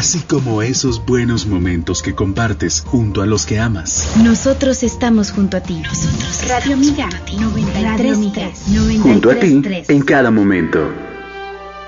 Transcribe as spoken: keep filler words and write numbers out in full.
así como esos buenos momentos que compartes junto a los que amas. Nosotros estamos junto a ti. Nosotros Radio Miga, noventa y tres punto tres. Junto a ti en cada momento.